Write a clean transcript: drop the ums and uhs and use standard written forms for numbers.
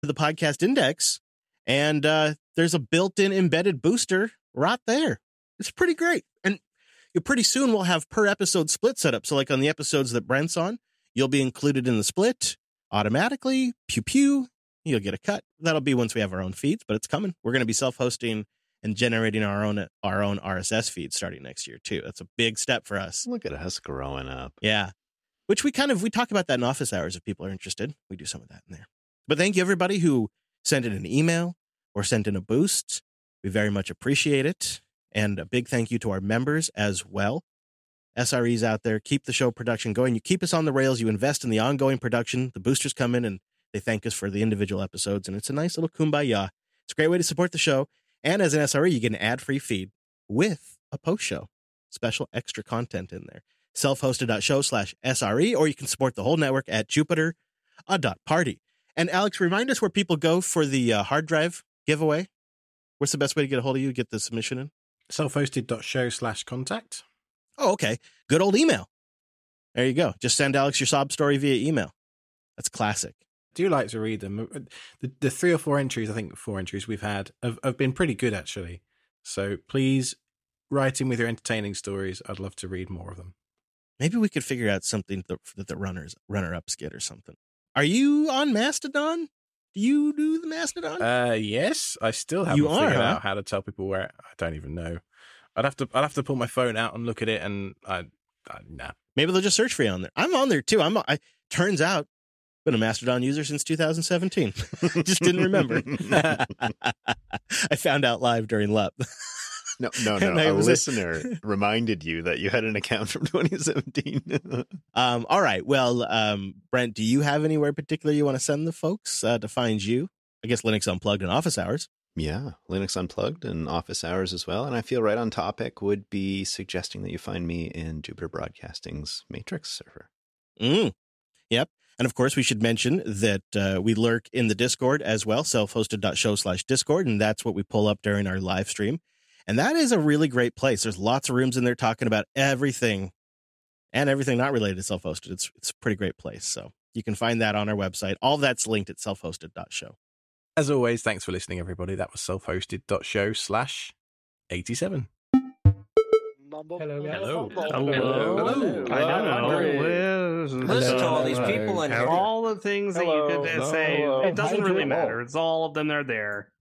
the podcast index, and there's a built-in embedded booster right there. It's pretty great. And pretty soon we'll have per episode split set up. So like on the episodes that Brent's on, you'll be included in the split automatically. Pew pew. You'll get a cut. That'll be once we have our own feeds, but it's coming. We're going to be self-hosting and generating our own RSS feed starting next year too. That's a big step for us. Look at us growing up. Yeah. Which we talk about that in office hours if people are interested. We do some of that in there. But thank you everybody who sent in an email or sent in a boost. We very much appreciate it. And a big thank you to our members as well. SREs out there, keep the show production going. You keep us on the rails. You invest in the ongoing production. The boosters come in and they thank us for the individual episodes. And it's a nice little kumbaya. It's a great way to support the show. And as an SRE, you get an ad-free feed with a post-show. Special extra content in there. Self-hosted.show/SRE, or you can support the whole network at Jupiter.party. And Alex, remind us where people go for the hard drive giveaway. What's the best way to get a hold of you, get the submission in? Self-hosted.show/contact. Oh, okay. Good old email. There you go. Just send Alex your sob story via email. That's classic. Do you like to read them? The 3 or 4 entries, I think 4 entries we've had have been pretty good, actually. So please write in with your entertaining stories. I'd love to read more of them. Maybe we could figure out something that the runner-ups get or something. Are you on Mastodon? Do you do the Mastodon? Yes. I still haven't figured out how to tell people where. I don't even know. I'd have to pull my phone out and look at it, and nah. Maybe they'll just search for you on there. I'm on there too. Turns out, been a Mastodon user since 2017. Just didn't remember. I found out live during LUP. No. A listener reminded you that you had an account from 2017. All right. Well, Brent, do you have anywhere particular you want to send the folks to find you? I guess Linux Unplugged and Office Hours. Yeah, Linux Unplugged and Office Hours as well. And I feel right on topic would be suggesting that you find me in Jupiter Broadcasting's Matrix server. Yep. And of course, we should mention that we lurk in the Discord as well, self-hosted.show/Discord. And that's what we pull up during our live stream. And that is a really great place. There's lots of rooms in there talking about everything and everything not related to self-hosted. It's a pretty great place. So you can find that on our website. All that's linked at self-hosted.show. As always, thanks for listening, everybody. That was self-hosted.show/87. Hello. I don't know. Listen to all these people in here. All the things that you could say. It doesn't really matter. It's all of them are there.